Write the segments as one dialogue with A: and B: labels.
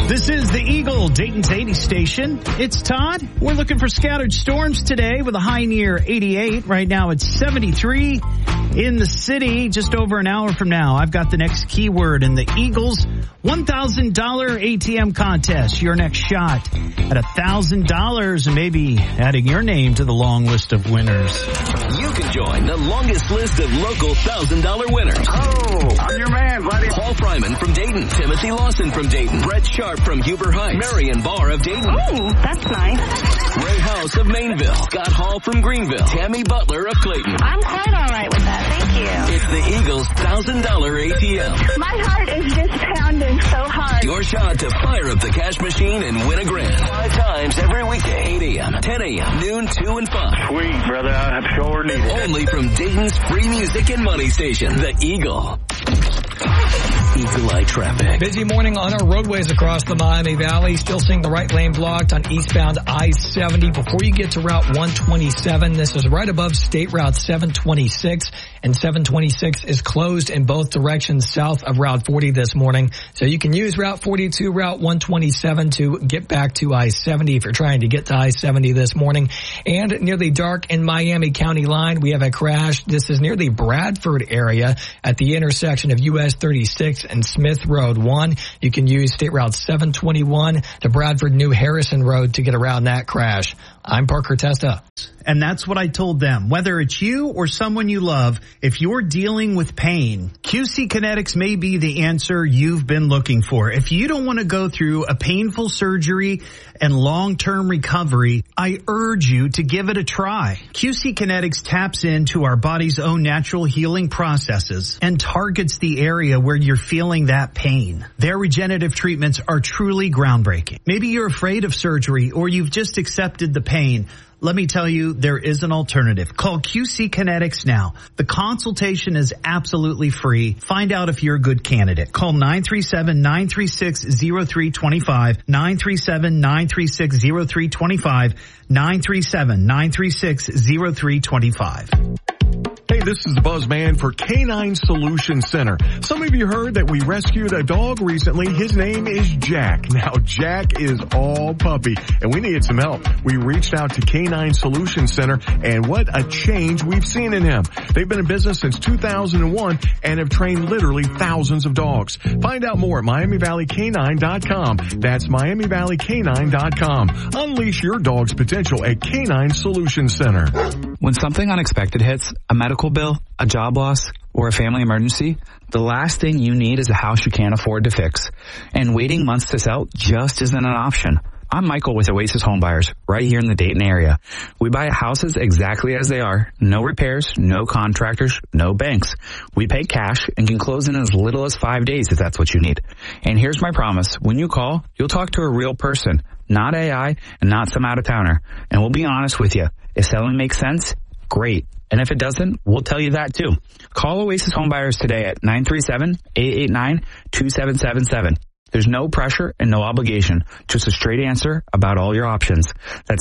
A: This is the Eagle, Dayton's 80 station. It's Todd. We're looking for scattered storms today with a high near 88. Right now it's 73 in the city. Just over an hour from now, I've got the next keyword in the Eagles $1,000 ATM contest. Your next shot at $1,000 and maybe adding your name to the long list of winners.
B: You can join the longest list of local $1,000 winners.
C: Oh, I'm your man, buddy.
B: Paul Fryman from Dayton, Timothy Lawson from Dayton, Brett Sharp from Huber Heights, Marion Barr of Dayton.
D: Oh, that's nice.
B: Ray House of Mainville, Scott Hall from Greenville, Tammy Butler of Clayton.
D: I'm quite all right with that. Thank you.
B: It's the Eagles $1,000 ATM.
D: My heart is just pounding so hard.
B: Your shot to fire up the cash machine and win a grand. 5 times every weekday, 8 a.m., 10 a.m., noon, 2 and 5.
C: Sweet, brother. I sure need it.
B: Only from Dayton's free music and money station, the Eagle. Eagle Eye traffic.
E: Busy morning on our roadways across the Miami Valley. Still seeing the right lane blocked on eastbound I-70 before you get to Route 127. This is right above State Route 726, and 726 is closed in both directions south of Route 40 this morning. So you can use Route 42, Route 127 to get back to I-70 if you're trying to get to I-70 this morning. And near the Dark and Miami County line, we have a crash. This is near the Bradford area at the intersection of US 36 and Smith Road 1. You can use State Route 721 to Bradford New Harrison Road to get around that crash. I'm Parker Testa.
A: And that's what I told them. Whether it's you or someone you love, if you're dealing with pain, QC Kinetics may be the answer you've been looking for. If you don't want to go through a painful surgery and long-term recovery, I urge you to give it a try. QC Kinetics taps into our body's own natural healing processes and targets the area where you're feeling that pain. Their regenerative treatments are truly groundbreaking. Maybe you're afraid of surgery or you've just accepted the pain. Let me tell you, there is an alternative. Call QC Kinetics now. The consultation is absolutely free. Find out if you're a good candidate. Call 937-936-0325, 937-936-0325, 937-936-0325.
F: Hey, this is the Buzzman for Canine Solution Center. Some of you heard that we rescued a dog recently. His name is Jack. Now, Jack is all puppy, and we needed some help. We reached out to Canine Solution Center, and what a change we've seen in him. They've been in business since 2001 and have trained literally thousands of dogs. Find out more at MiamiValleyCanine.com. That's MiamiValleyCanine.com. Unleash your dog's potential at Canine Solution Center.
G: When something unexpected hits, a medical bill, a job loss, or a family emergency, the last thing you need is a house you can't afford to fix. And waiting months to sell just isn't an option. I'm Michael with Oasis Homebuyers, right here in the Dayton area. We buy houses exactly as they are. No repairs, no contractors, no banks. We pay cash and can close in as little as 5 days if that's what you need. And here's my promise. When you call, you'll talk to a real person, not AI and not some out-of-towner. And we'll be honest with you. If selling makes sense, great. And if it doesn't, we'll tell you that too. Call Oasis Homebuyers today at 937-889-2777. There's no pressure and no obligation, just a straight answer about all your options. That's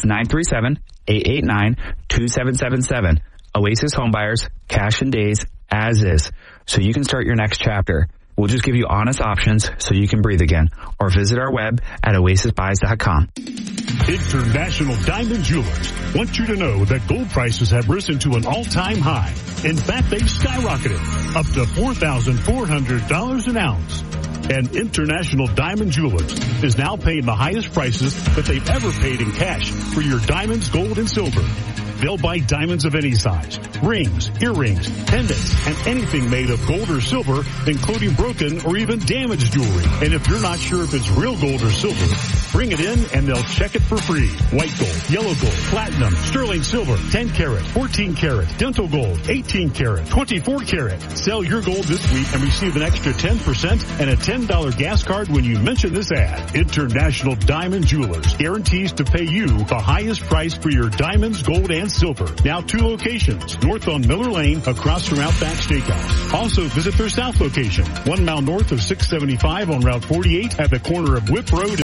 G: 937-889-2777. Oasis Homebuyers, cash in days, as is, so you can start your next chapter. We'll just give you honest options so you can breathe again. Or visit our web at oasisbuys.com.
H: International Diamond Jewelers want you to know that gold prices have risen to an all-time high. In fact, they've skyrocketed up to $4,400 an ounce. And International Diamond Jewelers is now paying the highest prices that they've ever paid in cash for your diamonds, gold, and silver. They'll buy diamonds of any size, rings, earrings, pendants, and anything made of gold or silver, including broken or even damaged jewelry. And if you're not sure if it's real gold or silver, bring it in and they'll check it for free. White gold, yellow gold, platinum, sterling silver, 10 karat, 14 karat, dental gold, 18 karat, 24 karat. Sell your gold this week and receive an extra 10% and a $10 gas card when you mention this ad. International Diamond Jewelers guarantees to pay you the highest price for your diamonds, gold, and silver. Now 2 locations, north on Miller Lane, across from Outback Steakhouse. Also visit their south location, 1 mile north of 675 on Route 48 at the corner of Whip Road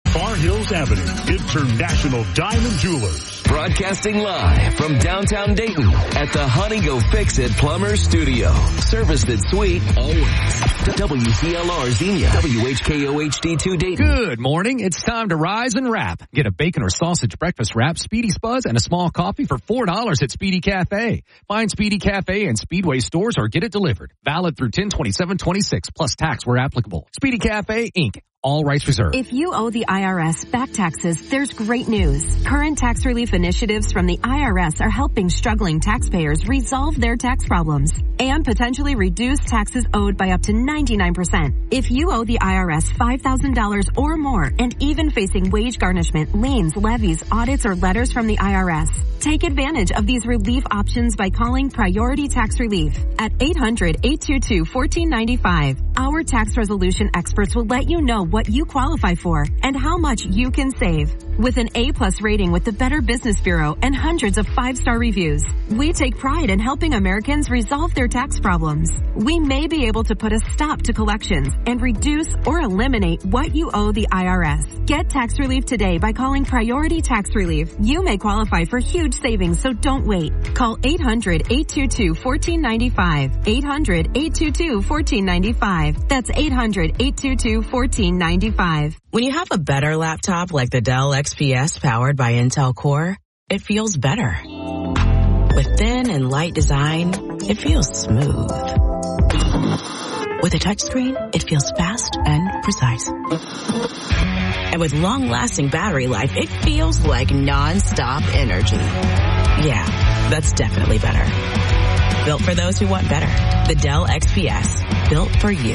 H: Far Hills Avenue, International Diamond Jewelers.
B: Broadcasting live from downtown Dayton at the Honey Go Fix It Plumber Studio. Service that's sweet always. WCLR Xenia, WHKO HD2 Dayton.
I: Good morning. It's time to rise and wrap. Get a bacon or sausage breakfast wrap, Speedy Spuds, and a small coffee for $4 at Speedy Cafe. Find Speedy Cafe in Speedway stores or get it delivered. Valid through 10/27/26 plus tax where applicable. Speedy Cafe, Inc. All rights reserved.
J: If you owe the IRS back taxes, there's great news. Current tax relief initiatives from the IRS are helping struggling taxpayers resolve their tax problems and potentially reduce taxes owed by up to 99%. If you owe the IRS $5,000 or more and even facing wage garnishment, liens, levies, audits, or letters from the IRS, take advantage of these relief options by calling Priority Tax Relief at 800-822-1495. Our tax resolution experts will let you know what you qualify for and how much you can save. With an A+ rating with the Better Business Bureau and hundreds of 5-star reviews, we take pride in helping Americans resolve their tax problems. We may be able to put a stop to collections and reduce or eliminate what you owe the IRS. Get tax relief today by calling Priority Tax Relief. You may qualify for huge savings, so don't wait. Call 800-822-1495. 800-822-1495. That's 800-822-1495.
K: When you have a better laptop like the Dell XPS powered by Intel Core, it feels better. With thin and light design, it feels smooth. With a touchscreen, it feels fast and precise. And with long-lasting battery life, it feels like non-stop energy. Yeah, that's definitely better. Built for those who want better. The Dell XPS. Built for you.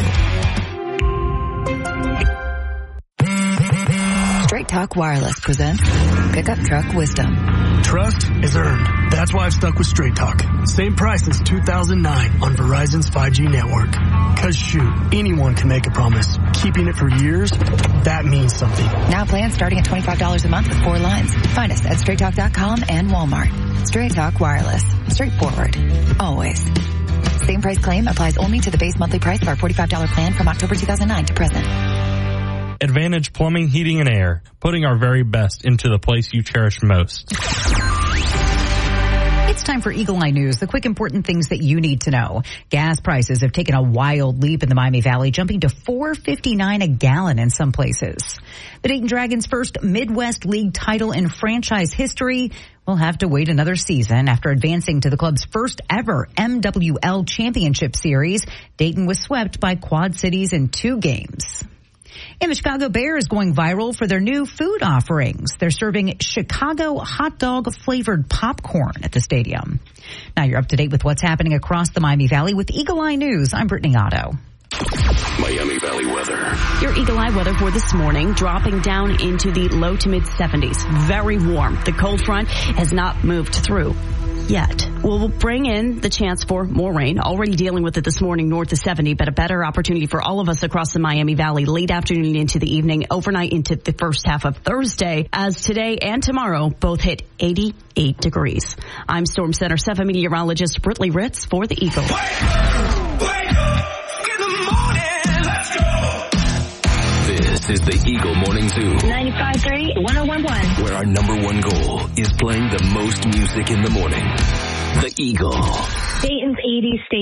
L: Straight Talk Wireless presents Pickup Truck Wisdom.
M: Trust is earned. That's why I've stuck with Straight Talk. Same price since 2009 on Verizon's 5G network. Cause shoot, anyone can make a promise. Keeping it for years, that means something.
L: Now plans starting at $25 a month with 4 lines. Find us at StraightTalk.com and Walmart. Straight Talk Wireless. Straightforward. Always. Same price claim applies only to the base monthly price of our $45 plan from October 2009 to present.
N: Advantage Plumbing, Heating, and Air, putting our very best into the place you cherish most.
O: It's time for Eagle Eye News, the quick important things that you need to know. Gas prices have taken a wild leap in the Miami Valley, jumping to $4.59 a gallon in some places. The Dayton Dragons' first Midwest League title in franchise history will have to wait another season. After advancing to the club's first ever MWL Championship Series, Dayton was swept by Quad Cities in 2 games. And the Chicago Bears going viral for their new food offerings. They're serving Chicago hot dog flavored popcorn at the stadium. Now you're up to date with what's happening across the Miami Valley with Eagle Eye News. I'm Brittany Otto.
B: Miami Valley weather.
P: Your Eagle Eye weather for this morning, dropping down into the low to mid 70s. Very warm. The cold front has not moved through yet. We'll bring in the chance for more rain. Already dealing with it this morning north of 70, but a better opportunity for all of us across the Miami Valley late afternoon into the evening, overnight into the first half of Thursday, as today and tomorrow both hit 88 degrees. I'm Storm Center 7 meteorologist Britley Ritz for the Eagle.
B: This is the Eagle Morning Zoo.
D: 95.3, 101.1.
B: Where our number one goal is playing the most music in the morning. The Eagle.
D: Dayton's 80s station.